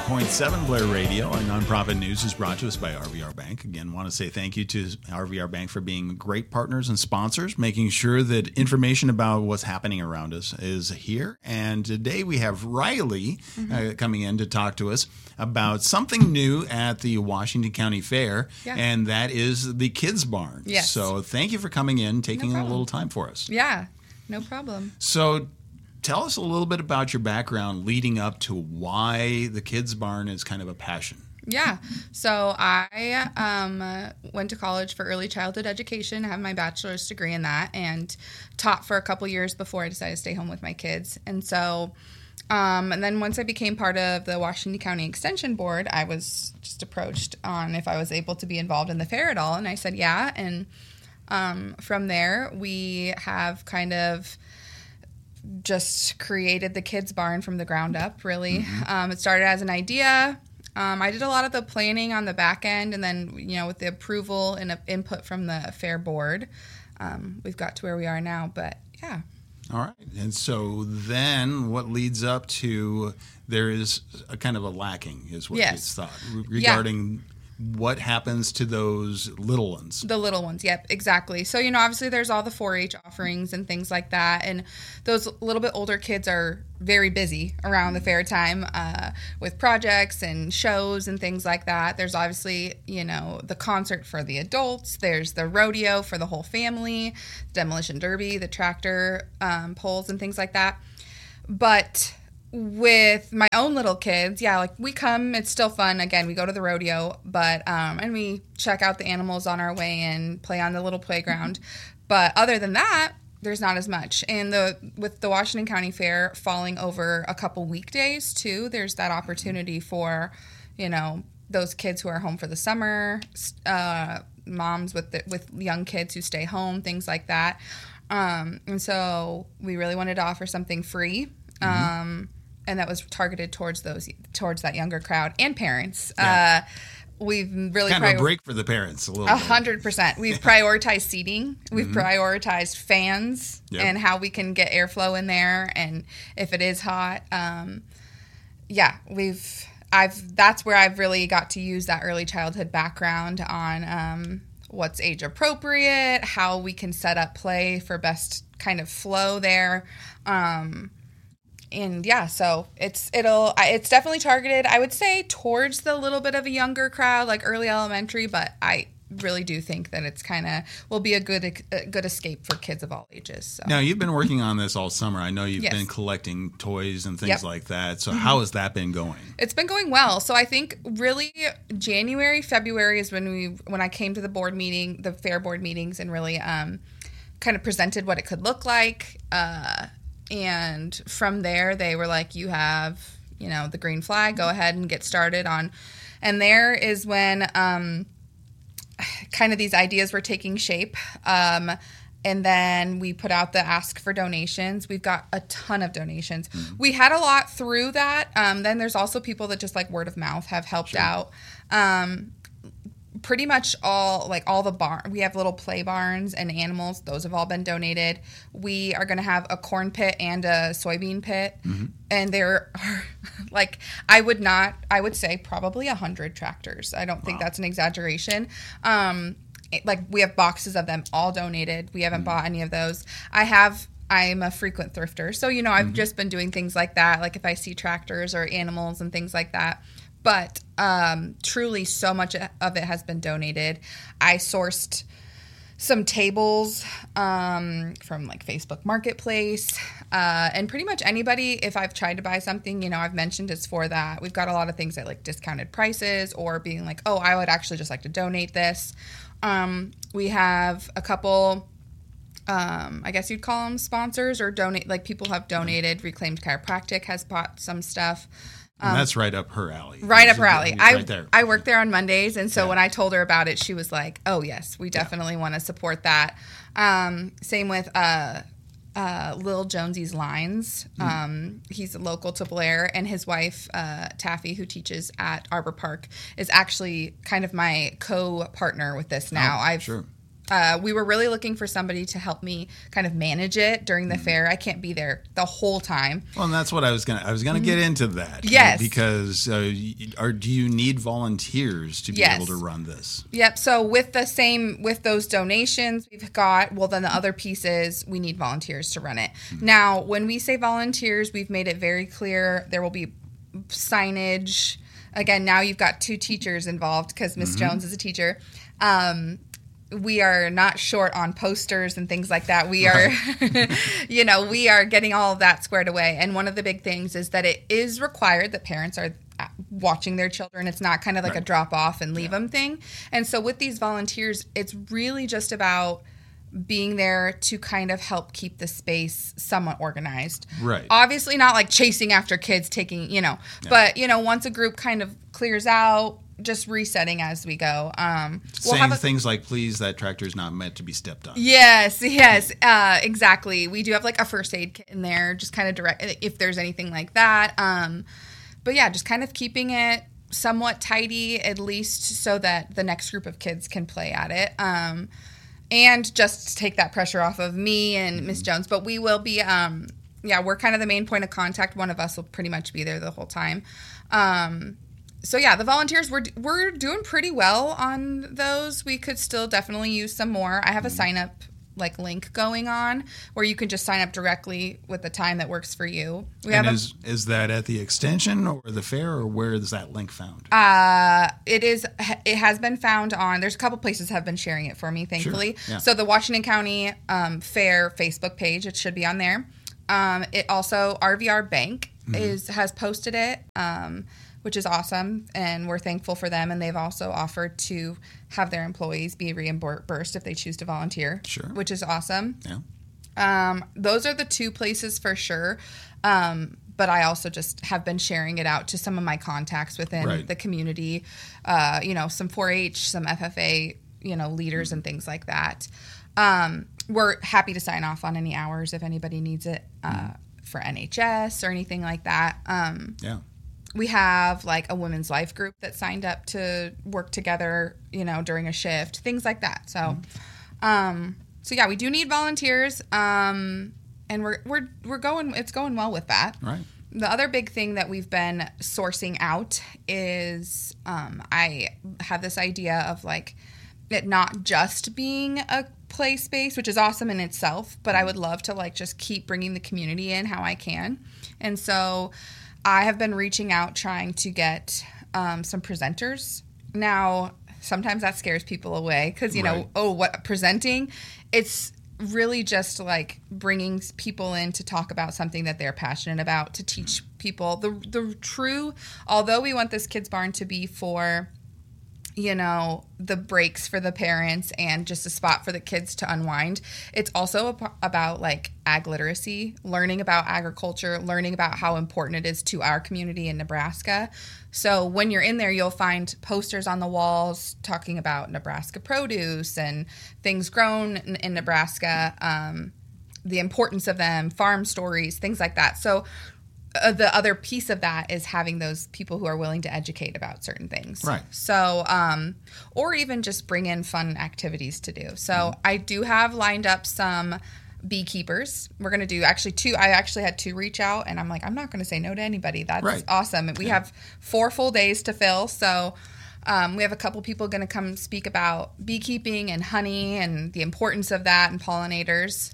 98.7 Blair Radio. Our nonprofit news is brought to us by RVR Bank. Again, want to say thank you to RVR Bank for being great partners and sponsors, making sure that information about what's happening around us is here. And today we have Riley coming in to talk to us about something new at the Washington County Fair, and that is the Kids Barn. Yes. So thank you for coming in, taking a little time for us. Yeah, no problem. So tell us a little bit about your background leading up to why the Kids Barn is kind of a passion. Yeah. So I went to college for early childhood education, have my bachelor's degree in that, and taught for a couple years before I decided to stay home with my kids. And so, and then once I became part of the Washington County Extension Board, I was just approached on if I was able to be involved in the fair at all. And I said, yeah. And from there, we have kind of just created the Kids Barn from the ground up, really. It started as an idea. I did a lot of the planning on the back end, and then, with the approval and input from the fair board, we've got to where we are now, but yeah. All right. And so then what leads up to there is a kind of a lacking is what it's thought regarding what happens to those little ones? The little ones, yep, exactly. So, obviously there's all the 4-H offerings and things like that. And those little bit older kids are very busy around the fair time with projects and shows and things like that. There's obviously, the concert for the adults. There's the rodeo for the whole family, demolition derby, the tractor pulls and things like that. But with my own little kids, we come, it's still fun. Again, we go to the rodeo, but, and we check out the animals on our way and play on the little playground. But other than that, there's not as much. And with the Washington County Fair falling over a couple weekdays too, there's that opportunity for, those kids who are home for the summer, moms with young kids who stay home, things like that. And so we really wanted to offer something free. And that was targeted towards that younger crowd and parents. Yeah. We've really kind of a break for the parents a little 100%. We've prioritized seating. We've prioritized fans and how we can get airflow in there. And if it is hot, that's where I've really got to use that early childhood background on what's age appropriate, how we can set up play for best kind of flow there. And so it's definitely targeted, I would say, towards the little bit of a younger crowd, like early elementary, but I really do think that it's kind of will be a good escape for kids of all ages. So. Now, you've been working on this all summer. I know you've been collecting toys and things like that. So how has that been going? It's been going well. So I think really January, February is when I came to the board meeting, the fair board meetings, and really kind of presented what it could look like. And from there, they were like, you have, the green flag, go ahead and get started on. And there is when kind of these ideas were taking shape. And then we put out the ask for donations. We've got a ton of donations. We had a lot through that. Then there's also people that just like word of mouth have helped out. Pretty much all the barn. We have little play barns and animals. Those have all been donated. We are going to have a corn pit and a soybean pit. And there are I would say probably 100 tractors. I don't think that's an exaggeration. We have boxes of them all donated. We haven't bought any of those. I'm a frequent thrifter. So, I've just been doing things like that. Like if I see tractors or animals and things like that. But truly, so much of it has been donated. I sourced some tables from Facebook Marketplace, and pretty much anybody. If I've tried to buy something, I've mentioned it's for that. We've got a lot of things at discounted prices, or being like, oh, I would actually just like to donate this. We have a couple. I guess you'd call them sponsors or donate. People have donated. Reclaimed Chiropractic has bought some stuff. And that's right up her alley. Right up her alley. Right there. I work there on Mondays, and so when I told her about it, she was like, oh, yes, we definitely want to support that. Same with Lil Jonesy's Lines. He's local to Blair, and his wife, Taffy, who teaches at Arbor Park, is actually kind of my co-partner with this now. Sure. We were really looking for somebody to help me kind of manage it during the fair. I can't be there the whole time. Well, and that's what I was gonna get into that. Yes. Because do you need volunteers to be able to run this? Yep. So with those donations we've got, well, then the other piece is we need volunteers to run it. Now, when we say volunteers, we've made it very clear there will be signage. Again, now you've got 2 teachers involved because Miss Jones is a teacher. We are not short on posters and things like that. We are, we are getting all of that squared away. And one of the big things is that it is required that parents are watching their children. It's not kind of like a drop off and leave them thing. And so with these volunteers, it's really just about being there to kind of help keep the space somewhat organized. Right. Obviously not like chasing after kids taking, but, once a group kind of clears out, just resetting as we go. Saying things like, please, that tractor is not meant to be stepped on. Yes, exactly. We do have like a first aid kit in there, just kind of direct if there's anything like that. But yeah, just kind of keeping it somewhat tidy, at least so that the next group of kids can play at it. And just take that pressure off of me and Miss Jones. But we will be, we're kind of the main point of contact. One of us will pretty much be there the whole time. So yeah, the volunteers, we're doing pretty well on those. We could still definitely use some more. I have a sign up link going on where you can just sign up directly with the time that works for you. Is that at the extension or the fair, or where is that link found? It has been found on, there's a couple places have been sharing it for me, thankfully. Sure. Yeah. So the Washington County Fair Facebook page, it should be on there. It also, RVR Bank has posted it, which is awesome, and we're thankful for them. And they've also offered to have their employees be reimbursed if they choose to volunteer, which is awesome. Yeah. Those are the 2 places for sure. But I also just have been sharing it out to some of my contacts within the community, some 4-H, some FFA, leaders and things like that. We're happy to sign off on any hours if anybody needs it for NHS or anything like that. We have like a women's life group that signed up to work together, during a shift, things like that. So, so yeah, we do need volunteers, and we're going. It's going well with that. Right. The other big thing that we've been sourcing out is I have this idea of like it not just being a play space, which is awesome in itself, but I would love to like just keep bringing the community in how I can, and so I have been reaching out trying to get some presenters. Now, sometimes that scares people away because, what presenting? It's really just like bringing people in to talk about something that they're passionate about, to teach people the true, although we want this Kids Barn to be for, the breaks for the parents and just a spot for the kids to unwind. It's also about like ag literacy, learning about agriculture, learning about how important it is to our community in Nebraska. So when you're in there, you'll find posters on the walls talking about Nebraska produce and things grown in Nebraska, the importance of them, farm stories, things like that. So the other piece of that is having those people who are willing to educate about certain things. Right. So, or even just bring in fun activities to do. So I do have lined up some beekeepers. We're going to do actually 2. I actually had 2 reach out, and I'm like, I'm not going to say no to anybody. That's awesome. And we have 4 full days to fill. So we have a couple people going to come speak about beekeeping and honey and the importance of that and pollinators.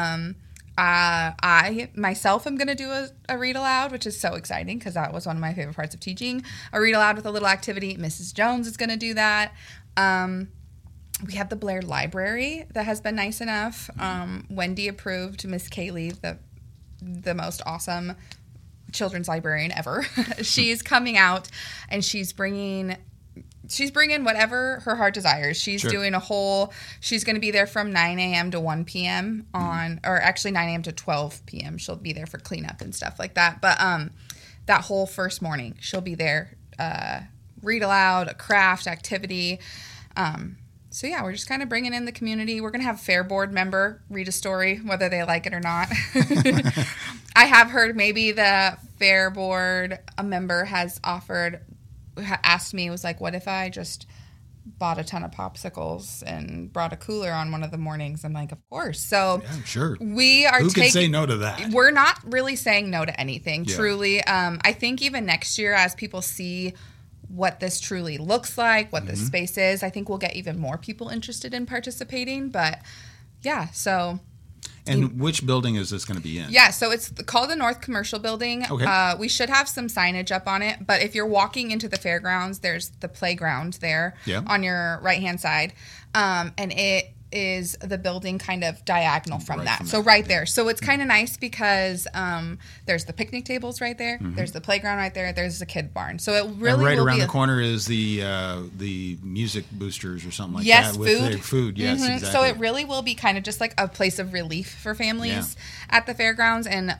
I myself am going to do a read aloud, which is so exciting because that was one of my favorite parts of teaching. A read aloud with a little activity. Mrs. Jones is going to do that. We have the Blair Library that has been nice enough. Wendy approved Miss Kaylee, the most awesome children's librarian ever. She's coming out and she's bringing whatever her heart desires. She's doing she's going to be there from 9 a.m. to 1 p.m. or actually 9 a.m. to 12 p.m. She'll be there for cleanup and stuff like that. But that whole first morning, she'll be there, read aloud, a craft activity. So yeah, we're just kind of bringing in the community. We're going to have Fair Board member read a story, whether they like it or not. I have heard maybe the Fair Board, a member has asked me, was like, what if I just bought a ton of popsicles and brought a cooler on one of the mornings. I'm like, of course. So yeah, sure. We are Who can say no to that? We're not really saying no to anything, Yeah. truly. I think even next year, as people see what this truly looks like, what this space is, I think we'll get even more people interested in participating. But yeah, so. And which building is this going to be in? Yeah, so it's called the North Commercial Building. Okay. We should have some signage up on it, but if you're walking into the fairgrounds, there's the playground there on your right-hand side, and it is the building kind of diagonal from that. So right there. So it's kind of nice because there's the picnic tables right there, there's the playground right there, there's the kid barn. So it really and right will around be the corner is the music boosters or something like yes, that. food. With their food, yes, exactly. So it really will be kind of just like a place of relief for families at the fairgrounds. And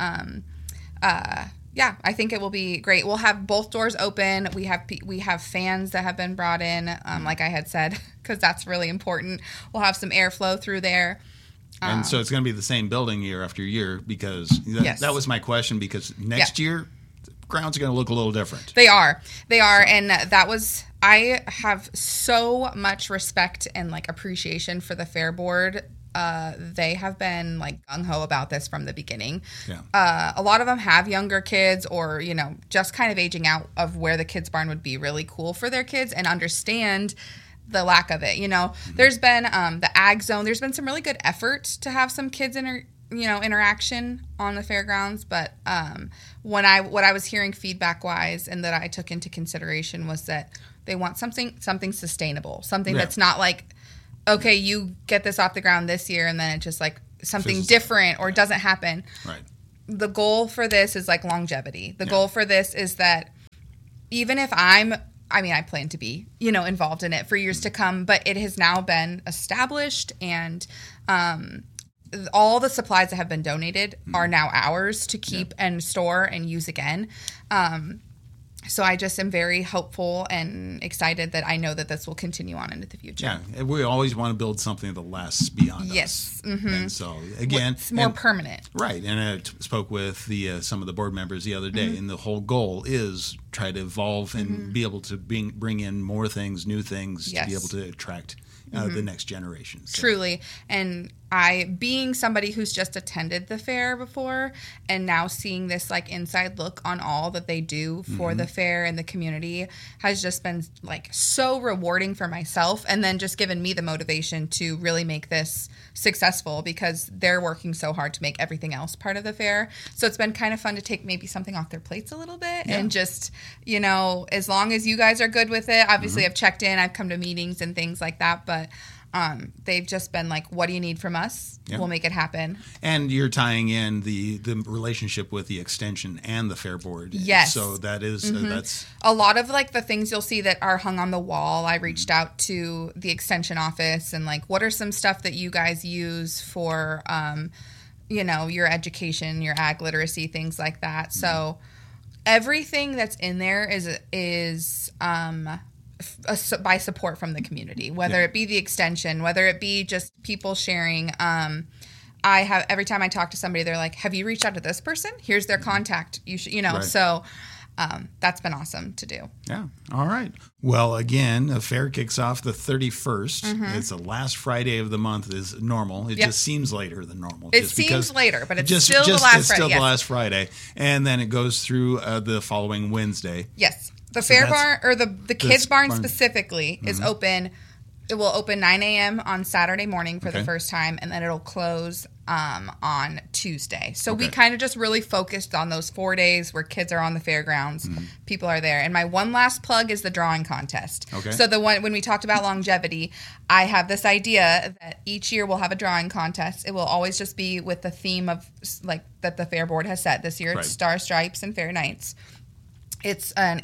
yeah, I think it will be great. We'll have both doors open. We have fans that have been brought in, like I had said, because that's really important. We'll have some airflow through there. And so it's going to be the same building year after year because that was my question, because next year the grounds are going to look a little different. They are. And that was, I have so much respect and like appreciation for the Fair Board. They have been like gung-ho about this from the beginning. Yeah. A lot of them have younger kids or, just kind of aging out of where the kids barn would be really cool for their kids and understand the lack of it. There's been the ag zone. There's been some really good effort to have some kids interaction on the fairgrounds. But what I was hearing feedback wise and that I took into consideration was that they want something sustainable, something that's not like, okay, you get this off the ground this year and then it's just like something different or doesn't happen. Right. The goal for this is like longevity. The goal for this is that even if I plan to be, involved in it for years to come, but it has now been established and all the supplies that have been donated are now ours to keep and store and use again. So I just am very hopeful and excited that I know that this will continue on into the future. Yeah, we always want to build something that lasts beyond us. And so, again... It's more permanent. Right, and I spoke with some of the board members the other day, and the whole goal is try to evolve and be able to bring in more things, new things, to be able to attract the next generation. So. Truly. And I, being somebody who's just attended the fair before and now seeing this like inside look on all that they do for the fair and the community has just been like so rewarding for myself, and then just given me the motivation to really make this successful because they're working so hard to make everything else part of the fair. So it's been kind of fun to take maybe something off their plates a little bit and just, as long as you guys are good with it, obviously I've checked in, I've come to meetings and things like that, but they've just been like, what do you need from us? We'll make it happen. And you're tying in the relationship with the extension and the Fair Board. Yes. So that is, that's... A lot of like the things you'll see that are hung on the wall, I reached out to the extension office and like, what are some stuff that you guys use for, your education, your ag literacy, things like that. So everything that's in there is by support from the community, whether it be the extension, whether it be just people sharing. I have, every time I talk to somebody, they're like, have you reached out to this person? Here's their contact. You should, so that's been awesome to do. Yeah. All right. Well, again, the fair kicks off the 31st. It's the last Friday of the month is normal. It just seems later than normal. It seems later, but it's still the last Friday. It's still the last Friday. And then it goes through the following Wednesday. Yes. The fair barn, or the kids barn specifically, is open. It will open 9 a.m. on Saturday morning for the first time, and then it'll close on Tuesday. So we kind of just really focused on those 4 days where kids are on the fairgrounds, people are there. And my one last plug is the drawing contest. Okay. So the one when we talked about longevity, I have this idea that each year we'll have a drawing contest. It will always just be with the theme of like that the Fair Board has set. This year it's Star Stripes and Fair Nights. It's an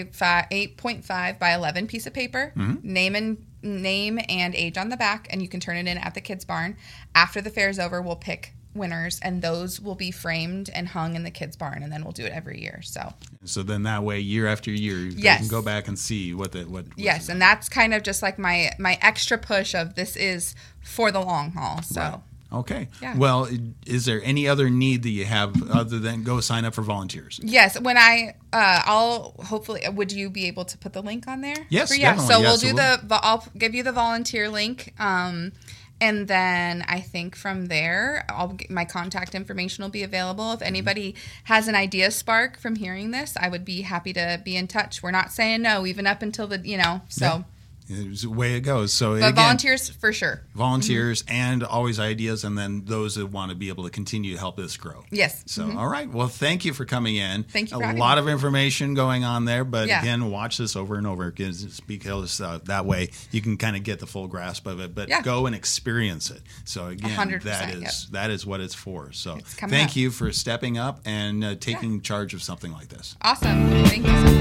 8.5 by 11 piece of paper, name and age on the back, and you can turn it in at the kids barn. After the fair's over, we'll pick winners, and those will be framed and hung in the kids barn, and then we'll do it every year. So then that way, year after year, you can go back and see what. Yes, and that's kind of just like my extra push of this is for the long haul. So. Right. Okay. Yeah. Well, is there any other need that you have other than go sign up for volunteers? Yes, when I'll hopefully. Would you be able to put the link on there? Yes, Yeah. definitely. So Yeah, we'll so do I'll give you the volunteer link, and then I think from there, my contact information will be available. If anybody has an idea spark from hearing this, I would be happy to be in touch. We're not saying no, even up until the so. Yeah. It's the way it goes. So But again, volunteers for sure. volunteers and always ideas, and then those that want to be able to continue to help this grow. Yes. So, all right. Well, thank you for coming in. Thank you A for having lot me. of information going on there, but Yeah. again, watch this over and over because that way you can kind of get the full grasp of it. But Yeah. go and experience it. So again, 100%, that is what it's for. So It's coming thank up. you for stepping up and taking charge of something like this. Awesome. Thank you so much.